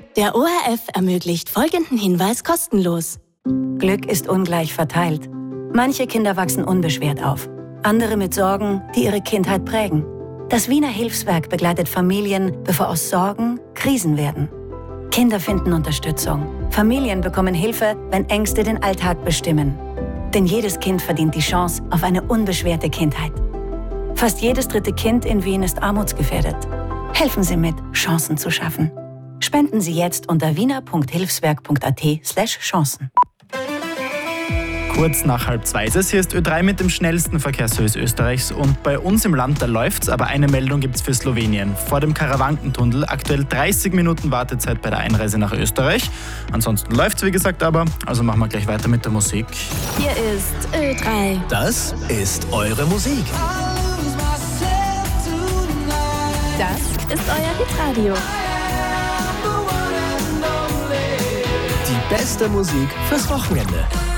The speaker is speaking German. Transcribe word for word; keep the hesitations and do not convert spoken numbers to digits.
Der O R F ermöglicht folgenden Hinweis kostenlos. Glück ist ungleich verteilt. Manche Kinder wachsen unbeschwert auf, andere mit Sorgen, die ihre Kindheit prägen. Das Wiener Hilfswerk begleitet Familien, bevor aus Sorgen Krisen werden. Kinder finden Unterstützung. Familien bekommen Hilfe, wenn Ängste den Alltag bestimmen. Denn jedes Kind verdient die Chance auf eine unbeschwerte Kindheit. Fast jedes dritte Kind in Wien ist armutsgefährdet. Helfen Sie mit, Chancen zu schaffen. Spenden Sie jetzt unter wiener punkt hilfswerk punkt a t slash chancen. Kurz nach halb zwei ist es. Hier ist Ö drei mit dem schnellsten Verkehrsservice Österreichs und bei uns im Land, da läuft's, aber eine Meldung gibt's für Slowenien. Vor dem Karawankentunnel aktuell dreißig Minuten Wartezeit bei der Einreise nach Österreich. Ansonsten läuft's, wie gesagt, aber, also machen wir gleich weiter mit der Musik. Hier ist Ö drei. Das ist eure Musik. Das ist euer Hitradio. Die beste Musik fürs Wochenende.